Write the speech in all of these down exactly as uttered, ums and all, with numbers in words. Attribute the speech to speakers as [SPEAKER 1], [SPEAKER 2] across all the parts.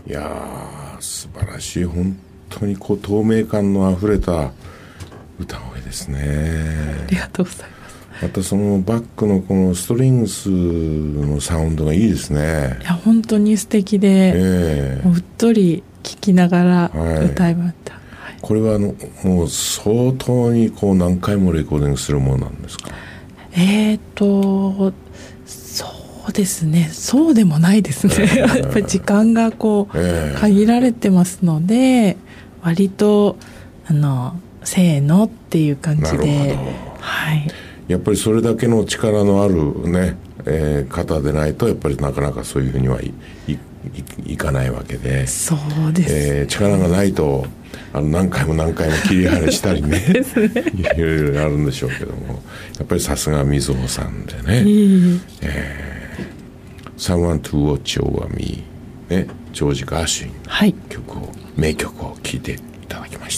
[SPEAKER 1] いやー素晴らしい、本当にこう透明感のあふれた歌声ですね。
[SPEAKER 2] ありがとうございます。
[SPEAKER 1] またそのバックのこのストリングスのサウンドがいいですね。
[SPEAKER 2] いや本当に素敵で、えー、もううっとり聴きながら歌いました、はいはい、
[SPEAKER 1] これはあのもう相当にこう何回もレコーディングするものなんですか？
[SPEAKER 2] えーとそうですね、そうでもないですね、えー、やっぱり時間がこう、えー、限られてますので、割とあのせーのっていう感じで、はい、
[SPEAKER 1] やっぱりそれだけの力のあるね、えー、方でないとやっぱりなかなかそういうふうにはい、い、い、いかないわけで、
[SPEAKER 2] そうです、
[SPEAKER 1] えー、力がないとあの何回も何回も切り張りしたり ね, ねいろいろあるんでしょうけども、やっぱりさすがみずほさんでね、えー、Someone to Watch Over Me、ね、ジョージ・ガーシュウィンの曲を、はい、名曲を聴いていただきました。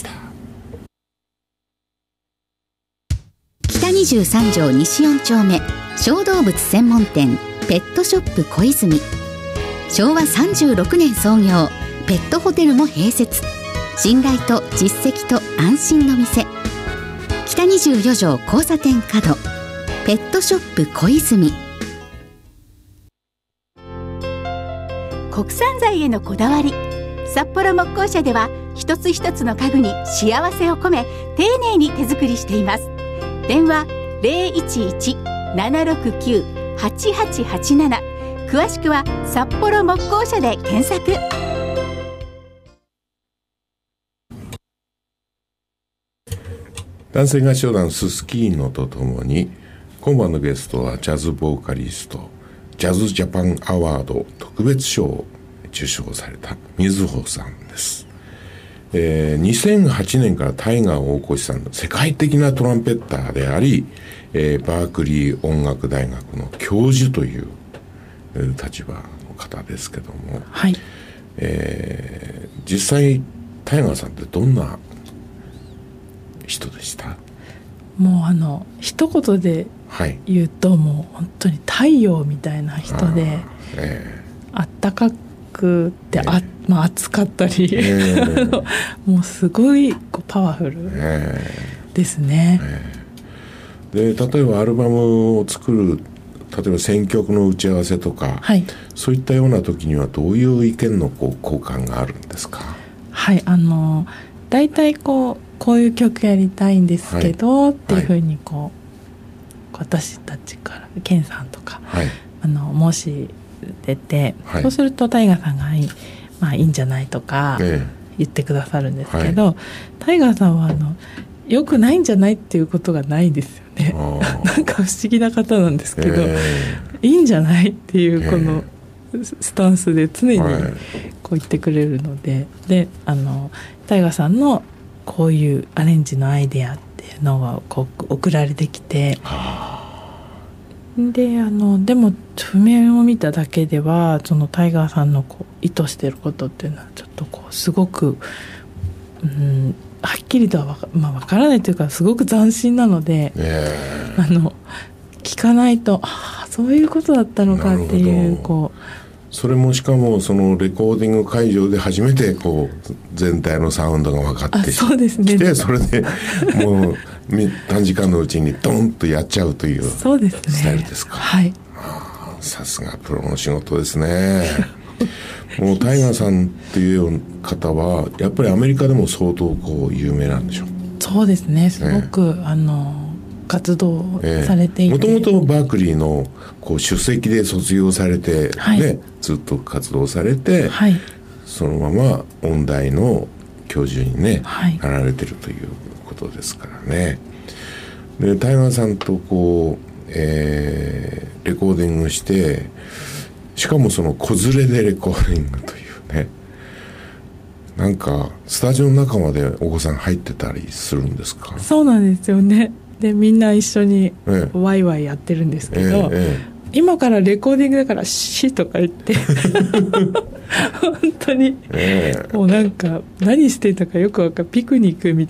[SPEAKER 3] 北にじゅうさん条西よん丁目小動物専門店ペットショップ小泉。昭和さんじゅうろくねん創業、ペットホテルも併設。信頼と実績と安心の店、北にじゅうよん条交差点角ペットショップ小泉。
[SPEAKER 4] 国産材へのこだわり、札幌木工社では一つ一つの家具に幸せを込め丁寧に手作りしています。電話 ゼロいちいち ななろくきゅう はちはちはちなな、 詳しくは札幌木工社で検索。
[SPEAKER 1] 男性合唱団ススキーノとともに、今晩のゲストはジャズボーカリスト、ジャズジャパンアワード特別賞を受賞されたみずほさんです。えー、にせんはちねんからタイガー大越さんの世界的なトランペッターであり、えー、バークリー音楽大学の教授という、えー、立場の方ですけども、
[SPEAKER 2] はい、
[SPEAKER 1] えー、実際タイガーさんってどんな人でした？
[SPEAKER 2] もうあの一言で言うと、はい、もう本当に太陽みたいな人で、あ、えー、あったかくて、えーあまあ、暑かったり、えー、もうすごいこうパワフルですね、え
[SPEAKER 1] ーえー、で例えばアルバムを作る、例えば選曲の打ち合わせとか、はい、そういったような時にはどういう意見のこう交換があるんですか？
[SPEAKER 2] はい、あのだいたいこうこういう曲やりたいんですけど、はい、っていうふうにこう、はい、私たちからケンさんとか、はい、あの申し出て、はい、そうするとタイガーさんがいい、まあ、いいんじゃないとか言ってくださるんですけど、はい、タイガーさんはあのよくないんじゃないっていうことがないですよね。なんか不思議な方なんですけど、えー、いいんじゃないっていうこのスタンスで常にこう言ってくれるので、であのタイガーさんのこういうアレンジのアイデアっていうのがこう送られてきて、であのでも譜面を見ただけではそのタイガーさんのこう意図していることっていうのはちょっとこうすごく、うん、はっきりとはわか、まあ、分からないというかすごく斬新なので、あの聞かないとあそういうことだったのかっていうこう
[SPEAKER 1] それもしかもそのレコーディング会場で初めてこう全体のサウンドが分かってきて、そうですね、それでもう短時間のうちにドンとやっちゃうというスタイルですか？
[SPEAKER 2] はい、
[SPEAKER 1] さすがプロの仕事ですね。もうタイガーさんっていう方はやっぱりアメリカでも相当こう有名なんでしょう？
[SPEAKER 2] そうですね、すごく、ね、あの活動されていて、もともとバ
[SPEAKER 1] ークリーのこう首席で卒業されて、ね、はい、ずっと活動されて、はい、そのまま音大の教授にね、はい、なられてるということですからね。でタイガーさんとこう、えー、レコーディングして、しかもその子連れでレコーディングというね、なんかスタジオの中までお子さん入ってたりするんですか？
[SPEAKER 2] そうなんですよね。でみんな一緒にワイワイやってるんですけど、ええええ、今からレコーディングだからシーとか言って本当に、ええ、もうなんか何してたかよくわかるピクニックみたいな